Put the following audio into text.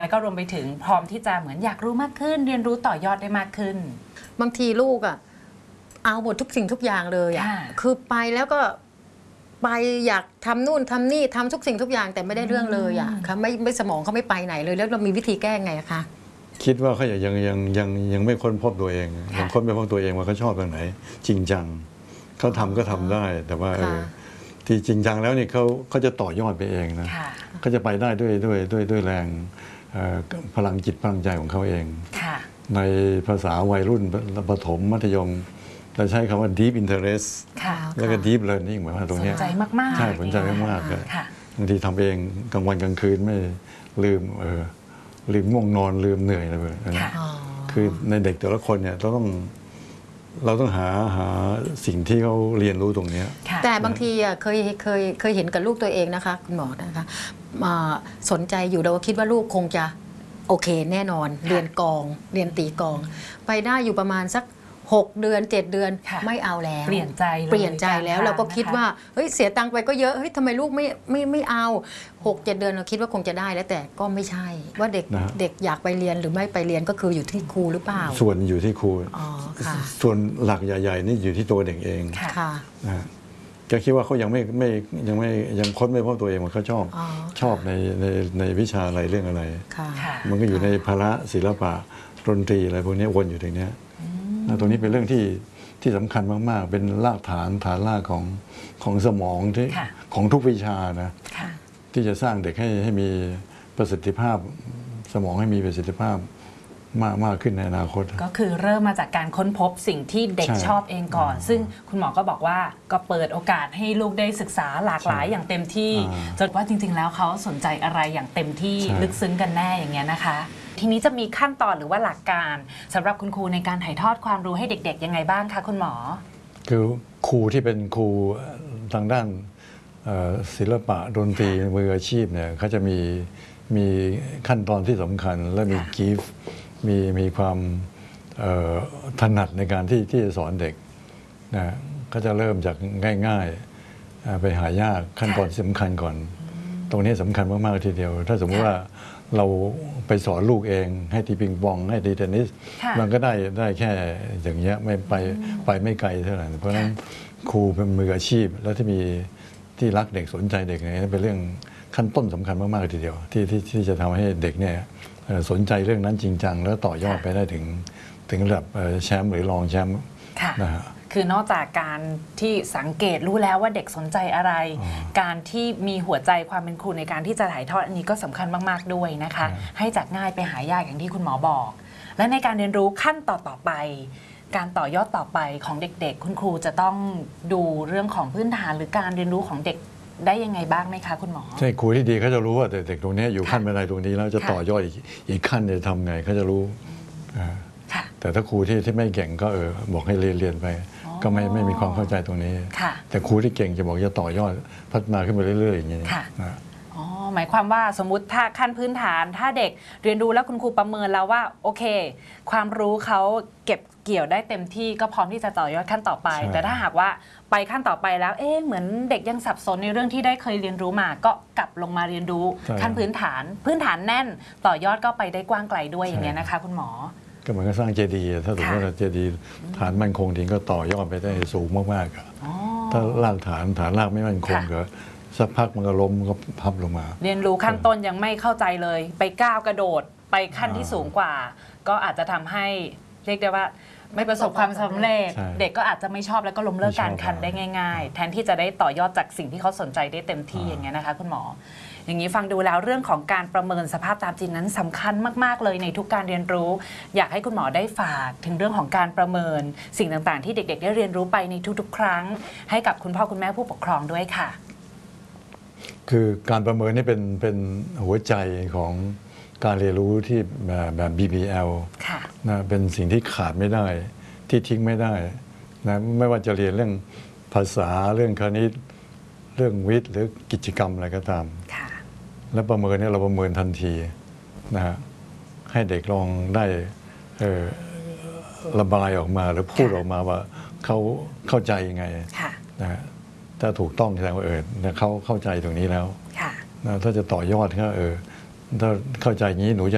แล้วก็รวมไปถึงพร้อมที่จะเหมือนอยากรู้มากขึ้น เรียนรู้ต่อยอดได้มากขึ้นบางทีลูกเอาหมดทุกสิ่งทุกอย่างเลยคือไปแล้วก็ไปอยากทำนู่นทำนี่ทำทุกสิ่งทุกอย่างแต่ไม่ได้เรื่องเลยค่ะไม่สมองเขาไม่ไปไหนเลยแล้วเรามีวิธีแก้ไงคะคิดว่าเขายังไม่ค้นพบตัวเองยังค้นไม่พบตัวเองว่าเขาชอบตรงไหนจริงจังเขาทำก็ทำได้แต่ว่าที่จริงจังแล้วนี่เขาจะต่อยอดไปเองนะเขาจะไปได้ด้วยแรงพลังจิตพลังใจของเขาเองในภาษาวัยรุ่นประถมมัธยมเราใช้คำว่า deep interest แล้วก็ deep learning หมายว่าตรงนี้สนใจมากๆใช่สนใจมากๆบางทีทำเองกลางวันกลางคืนไม่ลืมง่วงนอนลืมเหนื่อยอะไรแบบนั้นคือในเด็กแต่ละคนเนี่ยเราต้องหาสิ่งที่เขาเรียนรู้ตรงนี้แต่บางทีเคยเห็นกับลูกตัวเองนะคะคุณหมอนะคะสนใจอยู่เราก็คิดว่าลูกคงจะโอเคแน่นอนเรียนกองเรียนตีกองไปได้อยู่ประมาณสัก6 เดือน 7 เดือนไม่เอาแล้วเปลี่ยนใจแล้วเราก็คิดว่าเฮ้ยเสียตังค์ไปก็เยอะเฮ้ยทำไมลูกไม่เอา6-7 เดือนเราคิดว่าคงจะได้แล้วแต่ก็ไม่ใช่ว่าเด็กอยากไปเรียนหรือไม่ไปเรียนก็คืออยู่ที่ครูหรือเปล่าส่วนอยู่ที่ครูส่วนหลักใหญ่ๆนี่อยู่ที่ตัวเด็กเองนะจะคิดว่าเขายังค้นไม่พบตัวเองว่าเขาชอบในวิชาอะไรเรื่องอะไรมันก็อยู่ในภาระศิลปะดนตรีอะไรพวกนี้วนอยู่ตรงนี้ตรงนี้เป็นเรื่องที่สำคัญมากๆเป็นรากฐานรากของสมองที่ของทุกวิชานะที่จะสร้างเด็กให้มีประสิทธิภาพสมองให้มีประสิทธิภาพมากขึ้นในอนาคตก็คือเริ่มมาจากการค้นพบสิ่งที่เด็กชอบเองก่อนซึ่งคุณหมอก็บอกว่าก็เปิดโอกาสให้ลูกได้ศึกษาหลากหลายอย่างเต็มที่จนว่าจริงๆแล้วเขาสนใจอะไรอย่างเต็มที่ลึกซึ้งกันแน่อย่างเงี้ยนะคะทีนี้จะมีขั้นตอนหรือว่าหลักการสำหรับคุณครูในการถ่ายทอดความรู้ให้เด็กๆยังไงบ้างคะคุณหมอคือครูที่เป็นครูทางด้านศิลปะดนตรีมืออาชีพเนี่ยเขาจะมีขั้นตอนที่สำคัญและมีกีฟมีความถนัดในการที่จะสอนเด็กนะก็จะเริ่มจากง่ายๆไปหายากขั้นตอนสำคัญก่อนตรงนี้สำคัญมากๆทีเดียวถ้าสมมติว่าเราไปสอนลูกเองให้ตีปิงปองให้ตีเทนนิสมันก็ได้แค่อย่างเงี้ยไม่ไปไม่ไกลเท่าไหร่เพราะฉะนั้นครูเป็นมืออาชีพแล้วที่รักเด็กสนใจเด็กเนี่ยเป็นเรื่องขั้นต้นสำคัญมากๆทีเดียวที่จะทำให้เด็กเนี่ยสนใจเรื่องนั้นจริงจังแล้วต่อยอดไปได้ถึงระดับแชมป์หรือรองแชมป์นะฮะคือนอกจากการที่สังเกตรู้แล้วว่าเด็กสนใจอะไรการที่มีหัวใจความเป็นครูในการที่จะถ่ายทอดอันนี้ก็สำคัญมากๆด้วยนะคะให้จากง่ายไปหายากอย่างที่คุณหมอบอกและในการเรียนรู้ขั้นต่อไปการต่อยอดต่อไปของเด็กๆคุณครูจะต้องดูเรื่องของพื้นฐานหรือการเรียนรู้ของเด็กได้ยังไงบ้างไหมคะคุณหมอใช่ครูที่ดีเขาจะรู้ว่าเด็กตรงนี้อยู่ขั้นบันไดตรงนี้แล้วจะต่อยอดอีกขั้นจะทำไงเขาจะรู้แต่ถ้าครูที่ไม่เก่งก็บอกให้เรียนไปก็ไม่มีความเข้าใจตรงนี้แต่ครูที่เก่งจะบอกจะต่อยอดพัฒนาขึ้นไปเรื่อยๆอย่างนี้หมายความว่าสมมุติถ้าขั้นพื้นฐานถ้าเด็กเรียนรู้แล้วคุณครูประเมินแล้วว่าโอเคความรู้เขาเก็บเกี่ยวได้เต็มที่ก็พร้อมที่จะต่อยอดขั้นต่อไปแต่ถ้าหากว่าไปขั้นต่อไปแล้วเหมือนเด็กยังสับสนในเรื่องที่ได้เคยเรียนรู้มาก็กลับลงมาเรียนรู้ขั้นพื้นฐานแน่นต่อยอดก็ไปได้กว้างไกลด้วยอย่างเงี้ยนะคะคุณหมอก็เหมือนกับสร้างเจดีย์ถ้าสมมติว่าเจดีย์ฐานมั่นคงทิ้งก็ต่อยอดไปได้สูงมากๆถ้ารากฐานรากไม่มั่นคงก็สักพักมันก็ล้มก็พับลงมาเรียนรู้ขั้นต้นยังไม่เข้าใจเลยไปก้าวกระโดดไปขั้นที่สูงกว่าก็อาจจะทำให้เรียกได้ว่าไม่ประสบความสำเร็จเด็กก็อาจจะไม่ชอบแล้วก็ล้มเลิกการคันได้ง่ายๆแทนที่จะได้ต่อยอดจากสิ่งที่เขาสนใจได้เต็มที่อย่างเงี้ยนะคะคุณหมออย่างนี้ฟังดูแล้วเรื่องของการประเมินสภาพตามจริงนั้นสำคัญมากๆเลยในทุกการเรียนรู้อยากให้คุณหมอได้ฝากถึงเรื่องของการประเมินสิ่งต่างๆที่เด็กๆได้เรียนรู้ไปในทุกๆครั้งให้กับคุณพ่อคุณแม่ผู้ปกครองด้วยค่ะคือการประเมินนี่เป็นหัวใจของการเรียนรู้ที่แบบ BBL นะเป็นสิ่งที่ขาดไม่ได้ที่ทิ้งไม่ได้นะไม่ว่าจะเรียนเรื่องภาษาเรื่องคณิตเรื่องวิทย์หรือกิจกรรมอะไรก็ตามและประเมินเนี่ยเราประเมินทันทีนะฮะให้เด็กลองได้ระบายออกมาหรือพูดออกมาว่าเขาเข้าใจยังไงนะถ้าถูกต้องแสดงว่าเขาเข้าใจตรงนี้แล้วนะถ้าจะต่อยอดก็ถ้าเข้าใจอย่างนี้หนูจะ